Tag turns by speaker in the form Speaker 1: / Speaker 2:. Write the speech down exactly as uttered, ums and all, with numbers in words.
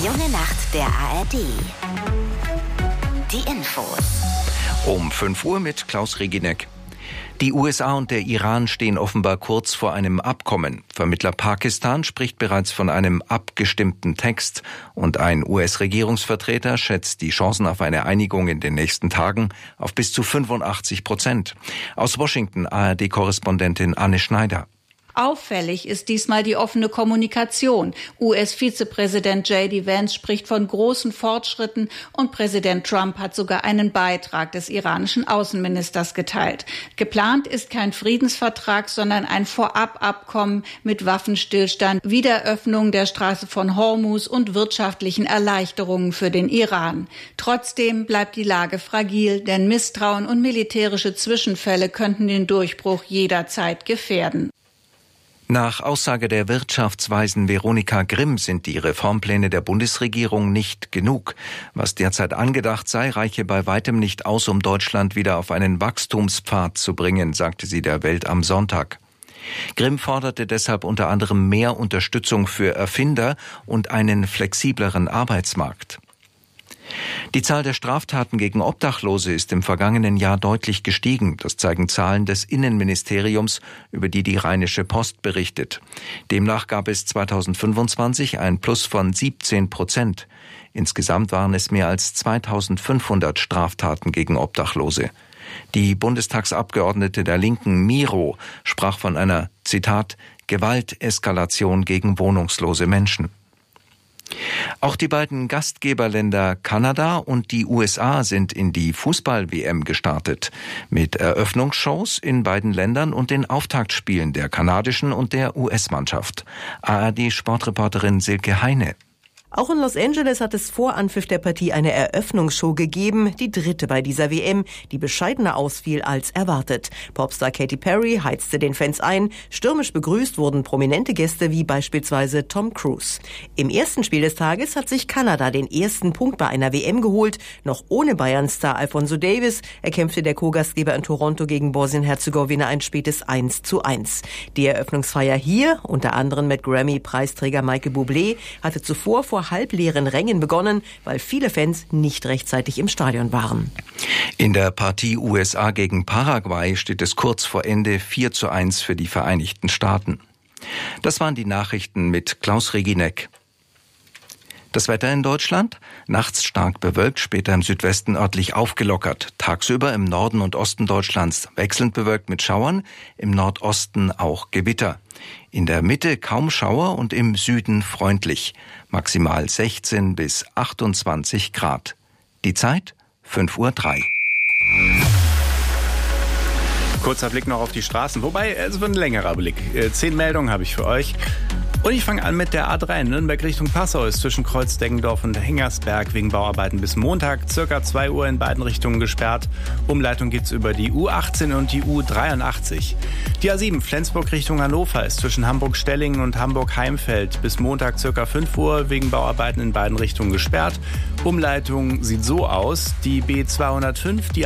Speaker 1: Junge Nacht der A R D. Die Infos.
Speaker 2: Um fünf Uhr mit Klaus Regineck. Die U S A und der Iran stehen offenbar kurz vor einem Abkommen. Vermittler Pakistan spricht bereits von einem abgestimmten Text und ein U S-Regierungsvertreter schätzt die Chancen auf eine Einigung in den nächsten Tagen auf bis zu fünfundachtzig Prozent. Aus Washington A R D-Korrespondentin Anne Schneider.
Speaker 3: Auffällig ist diesmal die offene Kommunikation. U S-Vizepräsident J D Vance spricht von großen Fortschritten und Präsident Trump hat sogar einen Beitrag des iranischen Außenministers geteilt. Geplant ist kein Friedensvertrag, sondern ein Vorababkommen mit Waffenstillstand, Wiederöffnung der Straße von Hormuz und wirtschaftlichen Erleichterungen für den Iran. Trotzdem bleibt die Lage fragil, denn Misstrauen und militärische Zwischenfälle könnten den Durchbruch jederzeit gefährden.
Speaker 2: Nach Aussage der Wirtschaftsweisen Veronika Grimm sind die Reformpläne der Bundesregierung nicht genug. Was derzeit angedacht sei, reiche bei weitem nicht aus, um Deutschland wieder auf einen Wachstumspfad zu bringen, sagte sie der Welt am Sonntag. Grimm forderte deshalb unter anderem mehr Unterstützung für Erfinder und einen flexibleren Arbeitsmarkt. Die Zahl der Straftaten gegen Obdachlose ist im vergangenen Jahr deutlich gestiegen. Das zeigen Zahlen des Innenministeriums, über die die Rheinische Post berichtet. Demnach gab es zweitausendfünfundzwanzig ein Plus von siebzehn Prozent. Insgesamt waren es mehr als zweitausendfünfhundert Straftaten gegen Obdachlose. Die Bundestagsabgeordnete der Linken Miro sprach von einer, Zitat, Gewalteskalation gegen wohnungslose Menschen. Auch die beiden Gastgeberländer Kanada und die U S A sind in die Fußball-W M gestartet, mit Eröffnungsshows in beiden Ländern und den Auftaktspielen der kanadischen und der U S-Mannschaft. A R D-Sportreporterin Silke Heine.
Speaker 4: Auch in Los Angeles hat es vor Anpfiff der Partie eine Eröffnungsshow gegeben, die dritte bei dieser W M, die bescheidener ausfiel als erwartet. Popstar Katy Perry heizte den Fans ein, stürmisch begrüßt wurden prominente Gäste wie beispielsweise Tom Cruise. Im ersten Spiel des Tages hat sich Kanada den ersten Punkt bei einer W M geholt, noch ohne Bayern-Star Alphonso Davies erkämpfte der Co-Gastgeber in Toronto gegen Bosnien-Herzegowina ein spätes eins zu eins. Die Eröffnungsfeier hier, unter anderem mit Grammy-Preisträger Michael Bublé, hatte zuvor vor halbleeren Rängen begonnen, weil viele Fans nicht rechtzeitig im Stadion waren.
Speaker 2: In der Partie U S A gegen Paraguay steht es kurz vor Ende vier zu eins für die Vereinigten Staaten. Das waren die Nachrichten mit Klaus Regineck. Das Wetter in Deutschland? Nachts stark bewölkt, später im Südwesten örtlich aufgelockert. Tagsüber im Norden und Osten Deutschlands wechselnd bewölkt mit Schauern, im Nordosten auch Gewitter. In der Mitte kaum Schauer und im Süden freundlich. Maximal sechzehn bis achtundzwanzig Grad. Die Zeit? fünf Uhr drei.
Speaker 5: Kurzer Blick noch auf die Straßen, wobei es wird ein längerer Blick. Zehn Meldungen habe ich für euch. Und ich fange an mit der A drei. Nürnberg Richtung Passau ist zwischen Kreuzdeggendorf und Hengersberg wegen Bauarbeiten bis Montag circa zwei Uhr in beiden Richtungen gesperrt. Umleitung gibt's über die U achtzehn und die U dreiundachtzig. Die A sieben Flensburg Richtung Hannover ist zwischen Hamburg-Stellingen und Hamburg-Heimfeld bis Montag circa fünf Uhr wegen Bauarbeiten in beiden Richtungen gesperrt. Umleitung sieht so aus: die B zweihundertfünf, die